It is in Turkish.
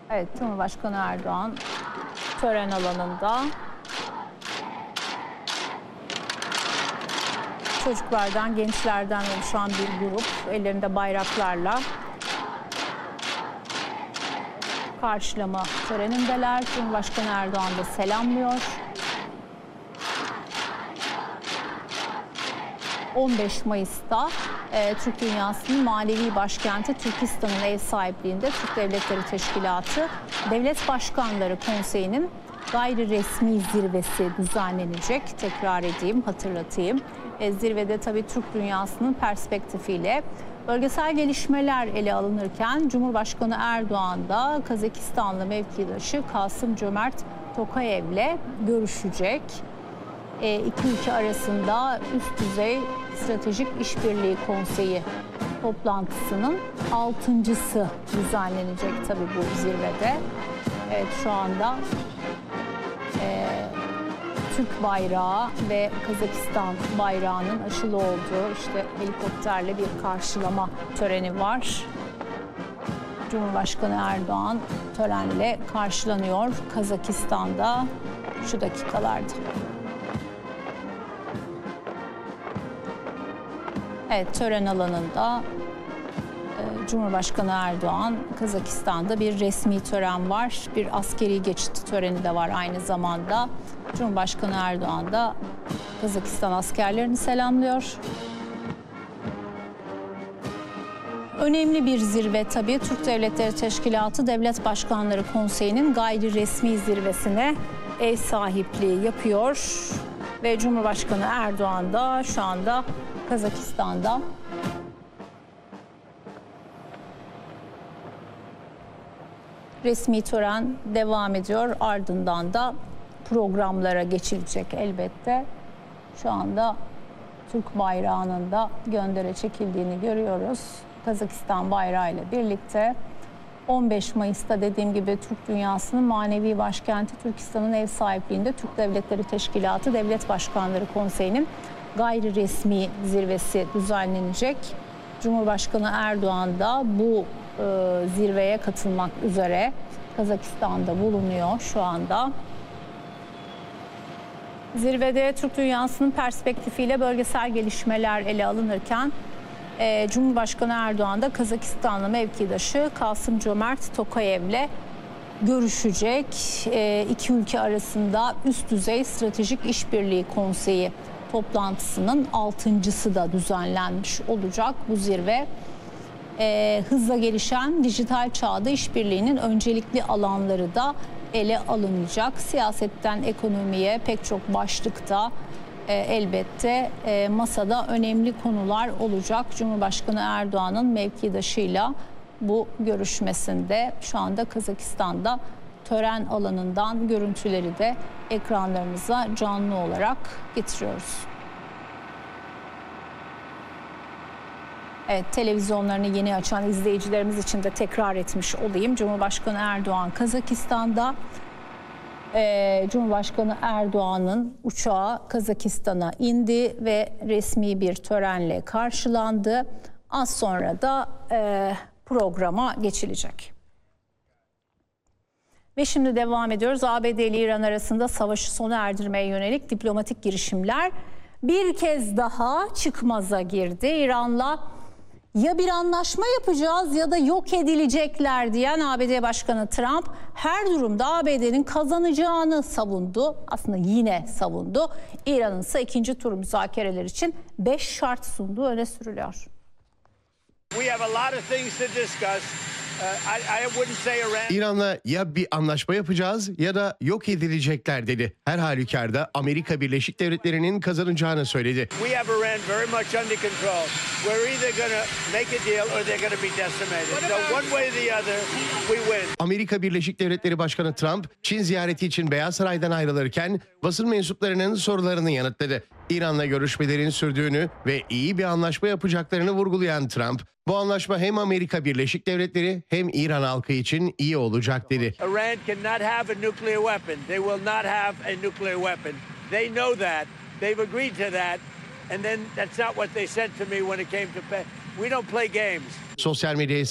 Evet, Cumhurbaşkanı Erdoğan tören alanında çocuklardan, gençlerden oluşan bir grup ellerinde bayraklarla karşılama törenindeler. Cumhurbaşkanı Erdoğan da selamlıyor. 15 Mayıs'ta Türk dünyasının manevi başkenti Türkistan'ın ev sahipliğinde Türk Devletleri Teşkilatı Devlet Başkanları Konseyi'nin gayri resmi zirvesi düzenlenecek. Tekrar edeyim, hatırlatayım. Zirvede tabii Türk dünyasının perspektifiyle bölgesel gelişmeler ele alınırken Cumhurbaşkanı Erdoğan da Kazakistanlı mevkidaşı Kasım-Cömert Tokayev'le görüşecek. İki ülke arasında üst düzey stratejik işbirliği konseyi toplantısının 6.'sı düzenlenecek tabii bu zirvede. Evet, şu anda Türk bayrağı ve Kazakistan bayrağının aşılı olduğu işte helikopterle bir karşılama töreni var. Cumhurbaşkanı Erdoğan törenle karşılanıyor Kazakistan'da şu dakikalarda. Evet, tören alanında Cumhurbaşkanı Erdoğan, Kazakistan'da bir resmi tören var. Bir askeri geçit töreni de var aynı zamanda. Cumhurbaşkanı Erdoğan da Kazakistan askerlerini selamlıyor. Önemli bir zirve tabii. Türk Devletleri Teşkilatı Devlet Başkanları Konseyi'nin gayri resmi zirvesine ev sahipliği yapıyor. Ve Cumhurbaşkanı Erdoğan da şu anda Kazakistan'da. Resmi tören devam ediyor. Ardından da programlara geçilecek elbette. Şu anda Türk bayrağının da göndere çekildiğini görüyoruz. Kazakistan bayrağı ile birlikte 15 Mayıs'ta dediğim gibi Türk dünyasının manevi başkenti Türkistan'ın ev sahipliğinde Türk Devletleri Teşkilatı Devlet Başkanları Konseyi'nin gayri resmi zirvesi düzenlenecek. Cumhurbaşkanı Erdoğan da bu zirveye katılmak üzere Kazakistan'da bulunuyor şu anda. Zirvede Türk dünyasının perspektifiyle bölgesel gelişmeler ele alınırken Cumhurbaşkanı Erdoğan da Kazakistanlı mevkidaşı Kasım-Cömert Tokayev'le görüşecek. İki ülke arasında üst düzey stratejik işbirliği konseyi toplantısının 6.'sı da düzenlenmiş olacak bu zirve. Hızla gelişen dijital çağda işbirliğinin öncelikli alanları da ele alınacak. Siyasetten ekonomiye pek çok başlıkta elbette masada önemli konular olacak. Cumhurbaşkanı Erdoğan'ın mevkidaşıyla bu görüşmesinde şu anda Kazakistan'da tören alanından görüntüleri de ekranlarınıza canlı olarak getiriyoruz. Evet, televizyonlarını yeni açan izleyicilerimiz için de tekrar etmiş olayım. Cumhurbaşkanı Erdoğan Kazakistan'da. Cumhurbaşkanı Erdoğan'ın uçağı Kazakistan'a indi ve resmi bir törenle karşılandı. Az sonra da programa geçilecek. Ve şimdi devam ediyoruz. ABD ile İran arasında savaşı sona erdirmeye yönelik diplomatik girişimler bir kez daha çıkmaza girdi. İran'la ya bir anlaşma yapacağız ya da yok edilecekler diyen ABD Başkanı Trump her durumda ABD'nin kazanacağını savundu. Aslında yine savundu. İran'ın ise ikinci tur müzakereler için 5 şart sunduğu öne sürülüyor. İran'la ya bir anlaşma yapacağız ya da yok edilecekler dedi. Her halükarda Amerika Birleşik Devletleri'nin kazanacağını söyledi. Amerika Birleşik Devletleri Başkanı Trump, Çin ziyareti için Beyaz Saray'dan ayrılırken basın mensuplarının sorularını yanıtladı. İran'la görüşmelerin sürdüğünü ve iyi bir anlaşma yapacaklarını vurgulayan Trump, bu anlaşma hem Amerika Birleşik Devletleri hem İran halkı için iyi olacak dedi. Iran cannot have a nuclear weapon. They will not have a nuclear weapon. They know that. They've agreed to that. And then that's not what they said to me when it came to we don't play games. Sosyal medya